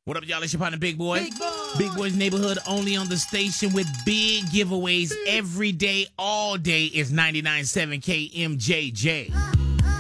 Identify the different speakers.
Speaker 1: What up, y'all? It's your partner, Big Boy.
Speaker 2: Big Boy.
Speaker 1: Big Boy's Neighborhood, only on the station with big giveaways every day, all day is 99.7 KMJJ.